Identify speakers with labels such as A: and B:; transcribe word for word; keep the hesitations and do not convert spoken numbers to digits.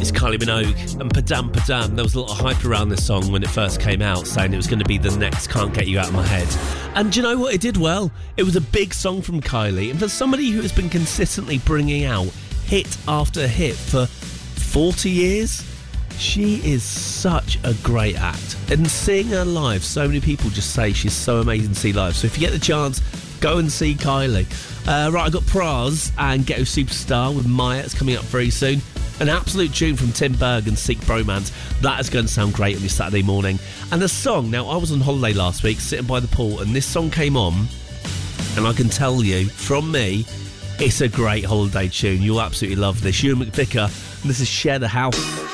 A: Kylie Minogue and Padam Padam. There was a lot of hype around this song when it first came out, saying it was going to be the next Can't Get You Out of My Head. And do you know what? It did well. It was a big song from Kylie, and for somebody who has been consistently bringing out hit after hit for forty years, she is such a great act. And seeing her live, so many people just say she's so amazing to see live. So if you get the chance, go and see Kylie. Uh, right, I got Praz and Ghetto Superstar with Maya. It's coming up very soon. An absolute tune from Tim Berg and Seek Bromance. That is going to sound great on your Saturday morning. And the song, now I was on holiday last week, sitting by the pool, and this song came on, and I can tell you, from me, it's a great holiday tune. You'll absolutely love this. Ewan McVicker, and this is Share the House.